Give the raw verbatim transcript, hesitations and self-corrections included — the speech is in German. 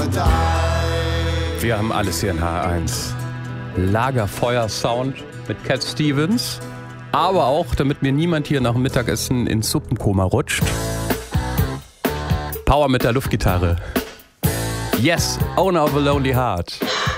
Wir haben alles hier in H eins. Lagerfeuer-Sound mit Cat Stevens, aber auch, damit mir niemand hier nach dem Mittagessen ins Suppenkoma rutscht, Power mit der Luftgitarre. Yes, Owner of a Lonely Heart.